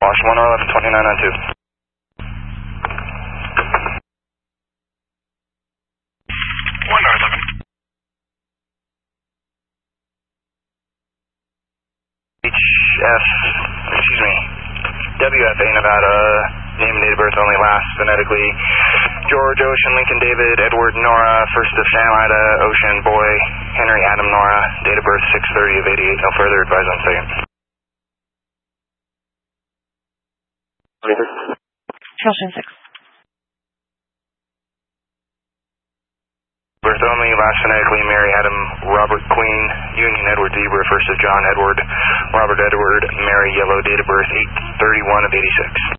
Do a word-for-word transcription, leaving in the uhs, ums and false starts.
one eleven twenty-nine nine two. one eleven. H F, excuse me, W F A Nevada, name and date of birth only last phonetically. George, Ocean, Lincoln, David, Edward, Nora, first of Sam, Ida, Ocean, Boy, Henry, Adam, Nora, date of birth six thirty of eighty-eight, no further advise on second. Ocean six. Birth only, last phonetically, Mary, Adam, Robert, Queen, Union, Edward, Zebra, first of John, Edward, Robert, Edward, Mary, Yellow, date of birth eight thirty-one of eighty-six.